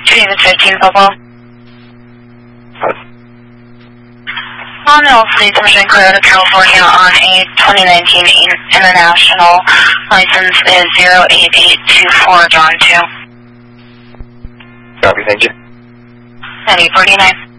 David 15 Football. Nominal Fleet Mission Toyota California on a 2019 international license is 08824 John 2. Copy, thank you. 9049.